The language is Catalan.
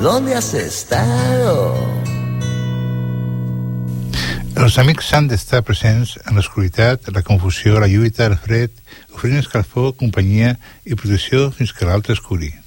¿dónde has estado? Els amics s'han d'estar presents en l'oscuritat, la confusió, la lluita, el fred, oferint escalfor, companyia i protecció fins que l'altre es curi.